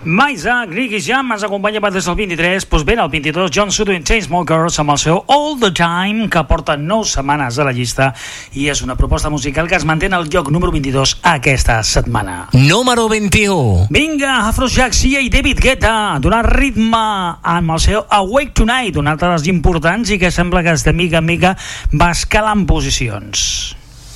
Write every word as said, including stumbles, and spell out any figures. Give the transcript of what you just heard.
Isaac, Nicky Jam ens acompanyava des del vint-i-tres, doncs ben el vint-i-dos John Sudo i Chainsmokers amb el seu All the Time, que porta nou setmanes a la llista i és una proposta musical que es manté al lloc número vint-i-dos aquesta setmana. Número vint-i-u. Vinga, Afrojack Sia i David Guetta donant ritme amb el seu Awake Tonight, un altre dels importants i que sembla que de mica en mica va escalant posicions.